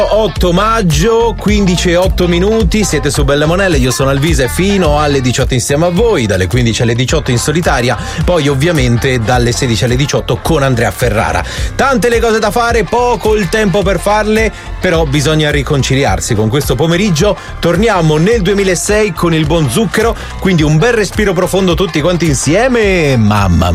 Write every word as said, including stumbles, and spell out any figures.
otto maggio, quindici e otto minuti, siete su Belle Monelle, io sono Alvise fino alle diciotto insieme a voi, dalle quindici alle diciotto in solitaria, poi ovviamente dalle sedici alle diciotto con Andrea Ferrara. Tante le cose da fare, poco il tempo per farle, però bisogna riconciliarsi con questo pomeriggio. Torniamo nel duemilasei con il buon Zucchero, quindi un bel respiro profondo tutti quanti insieme, mamma mia.